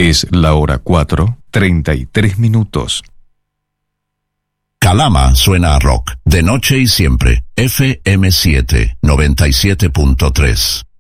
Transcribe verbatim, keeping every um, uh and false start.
Es la hora cuatro, treinta y tres minutos. Calama suena a rock, de noche y siempre. F M siete, noventa y siete punto tres.